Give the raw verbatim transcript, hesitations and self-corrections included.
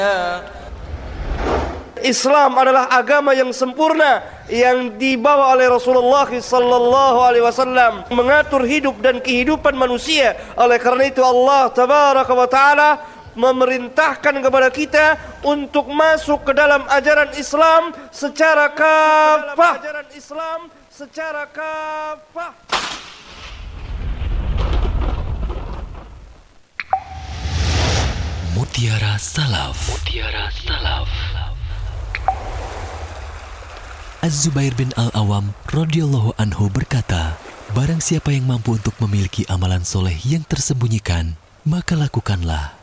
Islam adalah agama yang sempurna yang dibawa oleh Rasulullah sallallahu alaihi wasallam, mengatur hidup dan kehidupan manusia. Oleh karena itu Allah tabaraka wa taala memerintahkan kepada kita untuk masuk ke dalam ajaran Islam secara kafah. Ajaran Islam secara kafah. Mutiara Salaf. Mutiara Salaf. Az-Zubair bin Al-Awam radhiyallahu anhu berkata, barang siapa yang mampu untuk memiliki amalan soleh yang tersembunyikan, maka lakukanlah.